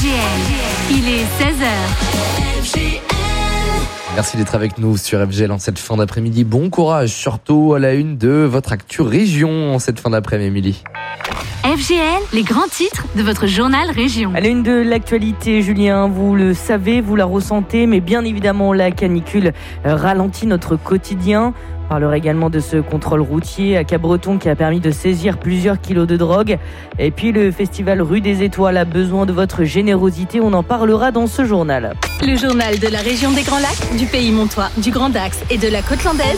FGL, il est 16h. Merci d'être avec nous sur FGL en cette fin d'après-midi. Bon courage, surtout à la une de votre actu région en cette fin d'après-midi, Émilie. FGL, les grands titres de votre journal région. À la une de l'actualité, Julien, vous le savez, vous la ressentez, mais bien évidemment, la canicule ralentit notre quotidien. On parlera également de ce contrôle routier à Capbreton qui a permis de saisir plusieurs kilos de drogue. Et puis le festival Rue des Étoiles a besoin de votre générosité. On en parlera dans ce journal. Le journal de la région des Grands Lacs, du Pays Montois, du Grand Dax et de la Côte Landaise.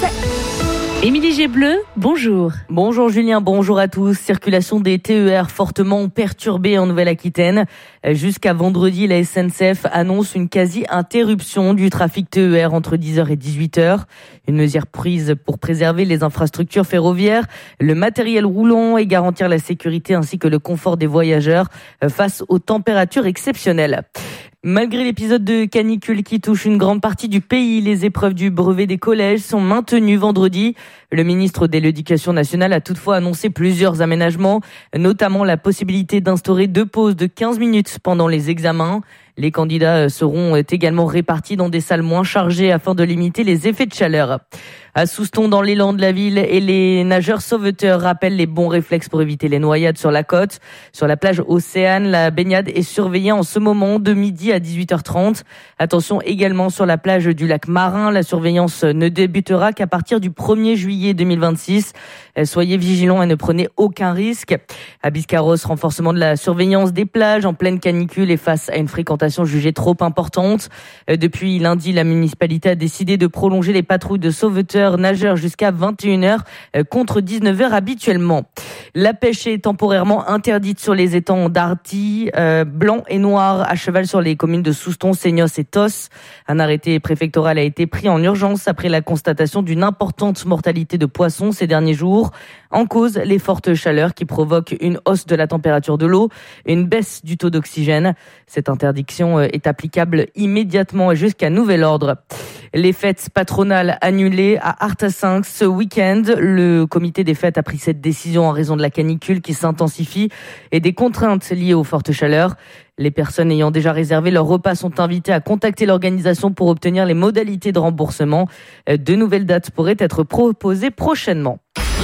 Émilie Gébleu, bonjour. Bonjour Julien, bonjour à tous. Circulation des TER fortement perturbée en Nouvelle-Aquitaine. Jusqu'à vendredi, la SNCF annonce une quasi-interruption du trafic TER entre 10h et 18h. Une mesure prise pour préserver les infrastructures ferroviaires, le matériel roulant et garantir la sécurité ainsi que le confort des voyageurs face aux températures exceptionnelles. Malgré l'épisode de canicule qui touche une grande partie du pays, les épreuves du brevet des collèges sont maintenues vendredi. Le ministre de l'Éducation nationale a toutefois annoncé plusieurs aménagements, notamment la possibilité d'instaurer 2 pauses de 15 minutes pendant les examens. Les candidats seront également répartis dans des salles moins chargées afin de limiter les effets de chaleur. À Souston, dans l'élan de la ville, et les nageurs sauveteurs rappellent les bons réflexes pour éviter les noyades sur la côte. Sur la plage Océane, la baignade est surveillée en ce moment de midi à 18h30. Attention également sur la plage du lac Marin, la surveillance ne débutera qu'à partir du 1er juillet 2026. Soyez vigilants et ne prenez aucun risque. À Biscarrosse, renforcement de la surveillance des plages en pleine canicule et face à une fréquentation jugée trop importante. Depuis lundi, la municipalité a décidé de prolonger les patrouilles de sauveteurs nageurs jusqu'à 21h contre 19h habituellement. La pêche est temporairement interdite sur les étangs d'Arty, blanc et noir à cheval sur les communes de Souston, Seignos et Tos. Un arrêté préfectoral a été pris en urgence après la constatation d'une importante mortalité de poissons ces derniers jours. En cause, les fortes chaleurs qui provoquent une hausse de la température de l'eau et une baisse du taux d'oxygène. Cette interdiction est applicable immédiatement et jusqu'à nouvel ordre. Les fêtes patronales annulées à Artassinc ce week-end. Le comité des fêtes a pris cette décision en raison de la canicule qui s'intensifie et des contraintes liées aux fortes chaleurs. Les personnes ayant déjà réservé leur repas sont invitées à contacter l'organisation pour obtenir les modalités de remboursement. De nouvelles dates pourraient être proposées prochainement.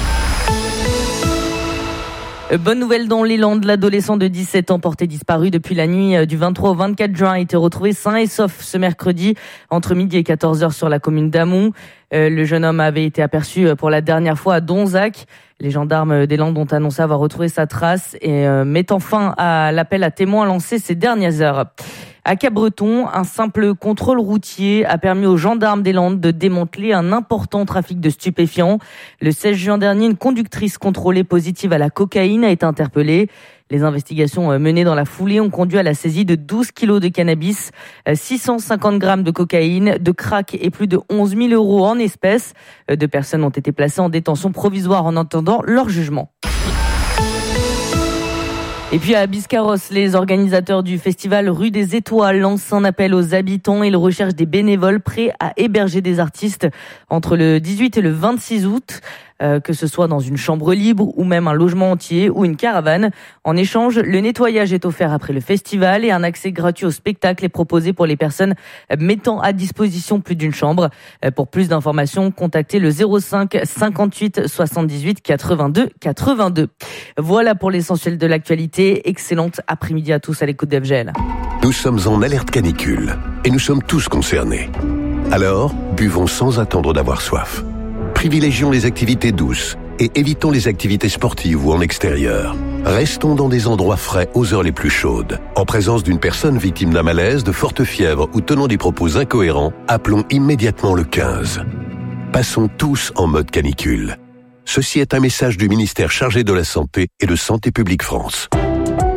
Bonne nouvelle dans les Landes, l'adolescent de 17 ans porté disparu depuis la nuit du 23 au 24 juin a été retrouvé sain et sauf ce mercredi entre midi et 14h sur la commune d'Amont. Le jeune homme avait été aperçu pour la dernière fois à Donzac. Les gendarmes des Landes ont annoncé avoir retrouvé sa trace et mettant fin à l'appel à témoins lancé ces dernières heures. À Capbreton, un simple contrôle routier a permis aux gendarmes des Landes de démanteler un important trafic de stupéfiants. Le 16 juin dernier, une conductrice contrôlée positive à la cocaïne a été interpellée. Les investigations menées dans la foulée ont conduit à la saisie de 12 kilos de cannabis, 650 grammes de cocaïne, de crack et plus de 11 000 euros en espèces. 2 personnes ont été placées en détention provisoire en attendant leur jugement. Et puis à Biscarrosse, les organisateurs du festival Rue des Étoiles lancent un appel aux habitants et ils recherchent des bénévoles prêts à héberger des artistes entre le 18 et le 26 août. Que ce soit dans une chambre libre ou même un logement entier ou une caravane. En échange, le nettoyage est offert après le festival et un accès gratuit au spectacle est proposé pour les personnes mettant à disposition plus d'une chambre. Pour plus d'informations, contactez le 05 58 78 82 82. Voilà pour l'essentiel de l'actualité. Excellente après-midi à tous à l'écoute d'FGL. Nous sommes en alerte canicule et nous sommes tous concernés. Alors, buvons sans attendre d'avoir soif. Privilégions les activités douces et évitons les activités sportives ou en extérieur. Restons dans des endroits frais aux heures les plus chaudes. En présence d'une personne victime d'un malaise, de forte fièvre ou tenant des propos incohérents, appelons immédiatement le 15. Passons tous en mode canicule. Ceci est un message du ministère chargé de la Santé et de Santé publique France.